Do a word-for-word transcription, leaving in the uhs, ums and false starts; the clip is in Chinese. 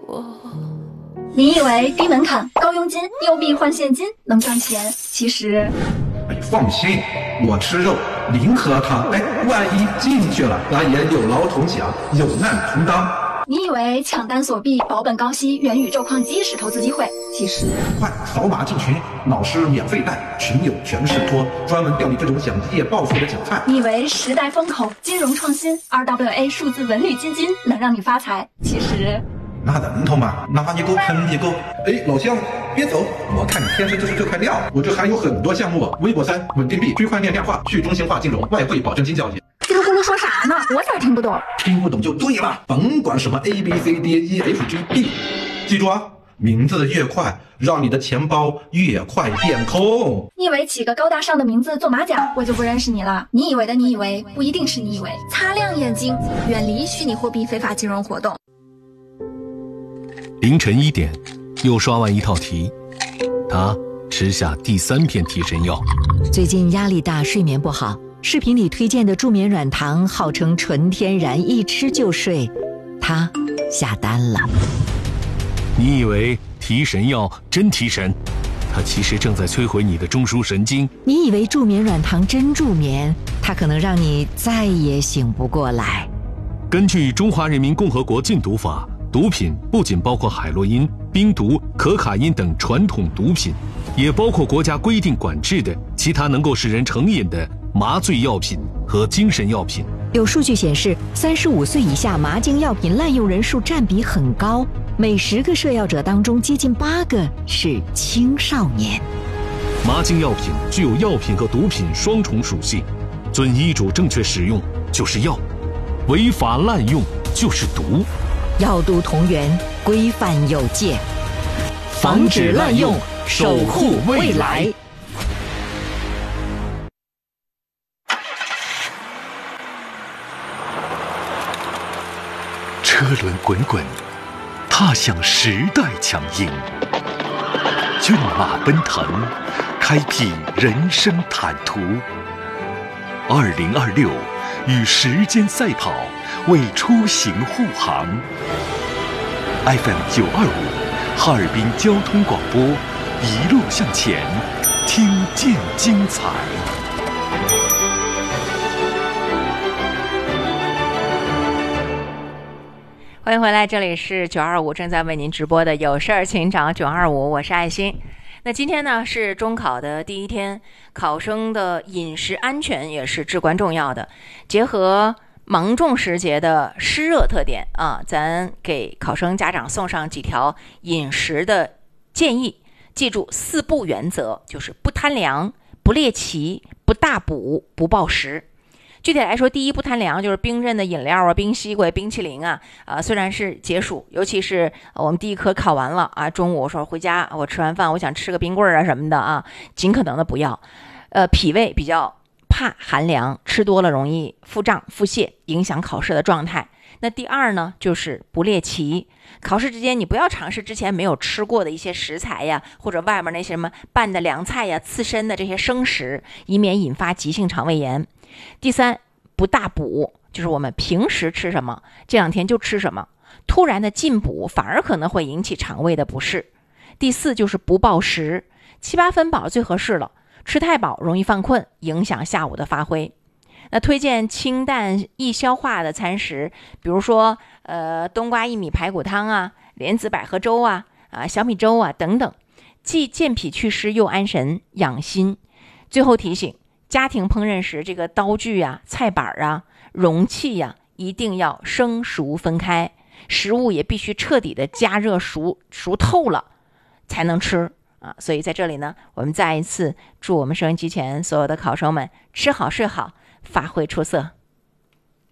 你以为低门槛、高佣金、有币换现金能赚钱？其实， 哎，放心，我吃肉，零喝汤。哎，万一进去了，咱也有劳同享，有难同当。 你以为抢单锁币、保本高息、元宇宙矿机是投资机会？其实， 快扫码进群，老师免费带，群友全是托，专门钓你这种想一夜暴富的韭菜。 你以为时代风口、金融创新、R W A 数字文旅基金能让你发财？其实。 那能头吗？拿一个喷一个。哎，老乡，别走！我看你天生就是这块料。我这还有很多项目：微博三、稳定币、区块链量化、去中心化金融、外汇保证金交易。 叽里咕噜说啥呢？我咋听不懂？ 听不懂就对了，甭管什么 A B C D E F G B， 记住啊，名字越快，让你的钱包越快变空。 你以为起个高大上的名字做马甲，我就不认识你了？你以为的你以为，不一定是你以为。擦亮眼睛，远离虚拟货币非法金融活动。 凌晨一点，又刷完一套题，他吃下第三片提神药。 最近压力大，睡眠不好，视频里推荐的助眠软糖号称纯天然，一吃就睡，他下单了。 你以为提神药真提神，它其实正在摧毁你的中枢神经。 你以为助眠软糖真助眠，它可能让你再也醒不过来。 根据《中华人民共和国禁毒法》，毒品不仅包括海洛因、冰毒、可卡因等传统毒品，也包括国家规定管制的其他能够使人成瘾的麻醉药品和精神药品。 有数据显示，三十五岁以下麻精药品滥用人数占比很高，每十个涉药者当中，接近八个是青少年。 麻精药品具有药品和毒品双重属性，遵医嘱正确使用就是药，违法滥用就是毒。 药毒同源，规范有界， 防止滥用，守护未来。 车轮滚滚，踏向时代强音；骏马奔腾，开辟人生坦途。二零二六，与时间赛跑，为出行护航。F M 九二五，哈尔滨交通广播，一路向前，听见精彩。 欢迎回来，这里是九二五正在为您直播的有事儿请找九二五，我是爱心。那今天呢是中考的第一天，考生的饮食安全也是至关重要的。结合芒种时节的湿热特点啊，咱给考生家长送上几条饮食的建议。记住四不原则，就是不贪凉、不猎奇、不大补、不暴食。具体来说，第一不贪凉，就是冰镇的饮料啊、冰西瓜、冰淇淋啊，呃，虽然是解暑，尤其是我们第一科考完了啊，中午我说回家，我吃完饭，我想吃个冰棍啊什么的啊，尽可能的不要。呃，脾胃比较怕寒凉，吃多了容易腹胀、腹泻，影响考试的状态。那第二呢，就是不猎奇。考试之间，你不要尝试之前没有吃过的一些食材呀，或者外面那些什么拌的凉菜呀、刺身的这些生食，以免引发急性肠胃炎。第三，不大补，就是我们平时吃什么，这两天就吃什么，突然的进补反而可能会引起肠胃的不适。第四，就是不暴食，七八分饱最合适了，吃太饱容易犯困，影响下午的发挥。那推荐清淡易消化的餐食，比如说呃冬瓜薏米排骨汤啊、莲子百合粥啊、啊小米粥啊等等，既健脾祛湿又安神养心。最后提醒，家庭烹饪时这个刀具啊、菜板啊、容器呀、啊，一定要生熟分开，食物也必须彻底的加热熟熟透了才能吃啊。所以在这里呢，我们再一次祝我们收音机前所有的考生们吃好睡好，发挥出色。